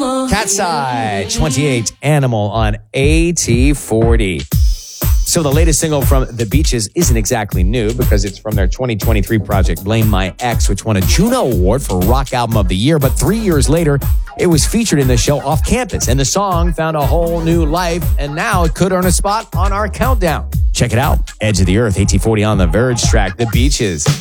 Cat's Eye, 28, Animal on AT40. So the latest single from The Beaches isn't exactly new because it's from their 2023 project, Blame My Ex, which won a Juno Award for Rock Album of the Year. But 3 years later, it was featured in the show Off Campus, and the song found a whole new life, and now it could earn a spot on our countdown. Check it out. Edge of the Earth, AT40 on the Verge track, The Beaches.